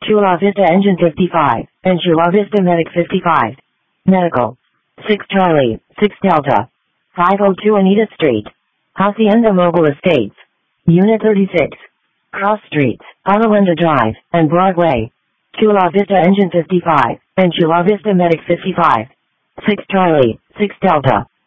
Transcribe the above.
Chula Vista Engine 55, and Chula Vista Medic 55. Medical. 6 Charlie, 6 Delta. 502 Anita Street. Hacienda Mobile Estates. Unit 36. Cross Streets, Adelenda Drive, and Broadway. Chula Vista Engine 55, and Chula Vista Medic 55. 6 Charlie, 6 Delta.